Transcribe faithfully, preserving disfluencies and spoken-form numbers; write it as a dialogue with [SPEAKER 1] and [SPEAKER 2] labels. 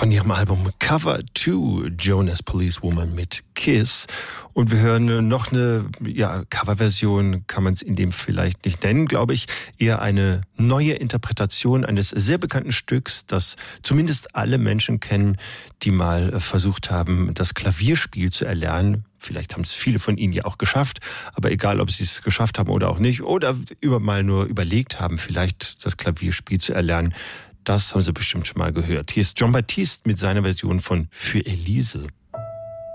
[SPEAKER 1] von ihrem Album Cover zwei, Jonas Policewoman mit Kiss. Und wir hören noch eine ja, Coverversion, kann man es in dem vielleicht nicht nennen, glaube ich, eher eine neue Interpretation eines sehr bekannten Stücks, das zumindest alle Menschen kennen, die mal versucht haben, das Klavierspiel zu erlernen. Vielleicht haben es viele von Ihnen ja auch geschafft, aber egal, ob Sie es geschafft haben oder auch nicht, oder über mal nur überlegt haben, vielleicht das Klavierspiel zu erlernen, das haben Sie bestimmt schon mal gehört. Hier ist Jon Batiste mit seiner Version von Für Elise.